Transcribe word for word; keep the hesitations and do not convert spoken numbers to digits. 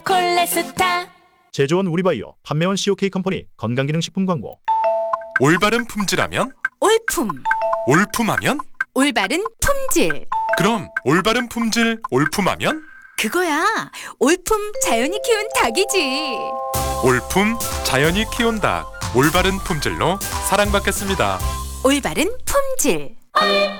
콜레스타. 제조원 우리바이오, 판매원 씨오케이 컴퍼니 건강기능식품 광고. 올바른 품질하면? 올품. 올품하면? 올바른 품질. 그럼 올바른 품질 올품하면? 그거야. 올품 자연이 키운 닭이지. 올품 자연이 키운 닭 올바른 품질로 사랑받겠습니다. 올바른 품질.